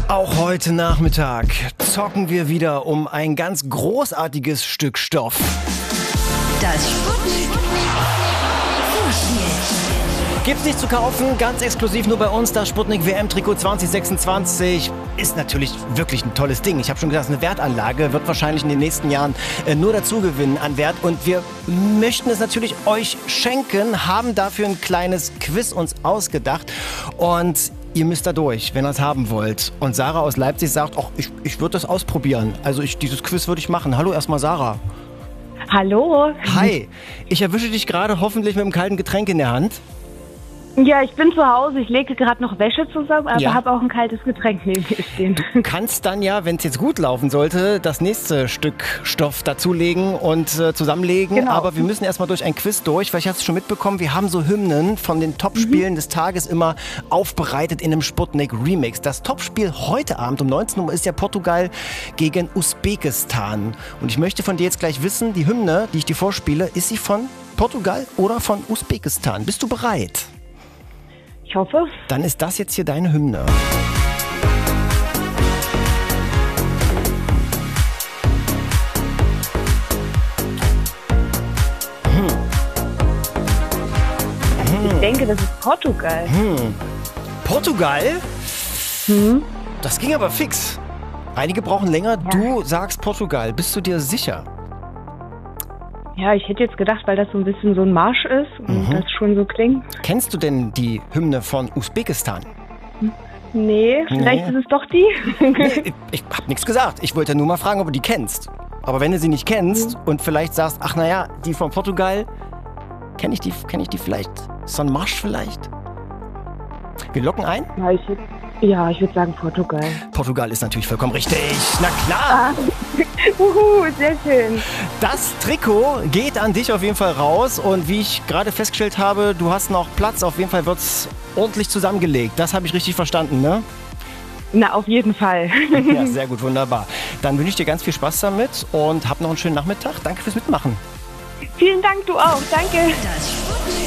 Auch heute Nachmittag zocken wir wieder um ein ganz großartiges Stück Stoff. Das Sputnik Gibt's nicht zu kaufen, ganz exklusiv nur bei uns. Das Sputnik WM-Trikot 2026 ist natürlich wirklich ein tolles Ding. Ich habe schon gesagt, eine Wertanlage wird wahrscheinlich in den nächsten Jahren nur dazu gewinnen an Wert. Und wir möchten es natürlich euch schenken, haben dafür ein kleines Quiz uns ausgedacht. Und ihr müsst da durch, wenn ihr es haben wollt. Und Sarah aus Leipzig sagt, ach, ich würde das ausprobieren. Also dieses Quiz würde ich machen. Hallo erstmal Sarah. Hallo. Hi, ich erwische dich gerade hoffentlich mit einem kalten Getränk in der Hand. Ja, ich bin zu Hause. Ich lege gerade noch Wäsche zusammen, aber Ja. habe auch ein kaltes Getränk neben mir stehen. Du kannst dann ja, wenn es jetzt gut laufen sollte, das nächste Stück Stoff dazulegen und zusammenlegen. Genau. Aber wir müssen erstmal durch ein Quiz durch. Vielleicht hast du schon mitbekommen, wir haben so Hymnen von den Topspielen des Tages immer aufbereitet in einem Sputnik Remix. Das Topspiel heute Abend um 19 Uhr ist ja Portugal gegen Usbekistan. Und ich möchte von dir jetzt gleich wissen, die Hymne, die ich dir vorspiele, ist sie von Portugal oder von Usbekistan? Bist du bereit? Ich hoffe. Dann ist das jetzt hier deine Hymne. Ich denke, das ist Portugal. Portugal? Das ging aber fix. Einige brauchen länger. Ja. Du sagst Portugal. Bist du dir sicher? Ja, ich hätte jetzt gedacht, weil das so ein bisschen so ein Marsch ist und das schon so klingt. Kennst du denn die Hymne von Usbekistan? Nee, vielleicht ist es doch die. Ich hab nichts gesagt. Ich wollte nur mal fragen, ob du die kennst. Aber wenn du sie nicht kennst und vielleicht sagst, ach naja, die von Portugal, kenn ich die vielleicht? Ist so ein Marsch vielleicht? Wir locken ein. Ich würde sagen Portugal. Portugal ist natürlich vollkommen richtig. Na klar. Sehr schön. Das Trikot geht an dich auf jeden Fall raus und wie ich gerade festgestellt habe, du hast noch Platz. Auf jeden Fall wird es ordentlich zusammengelegt. Das habe ich richtig verstanden, ne? Na, auf jeden Fall. Ja, sehr gut, wunderbar. Dann wünsche ich dir ganz viel Spaß damit und hab noch einen schönen Nachmittag. Danke fürs Mitmachen. Vielen Dank, du auch. Danke. Das Sputnik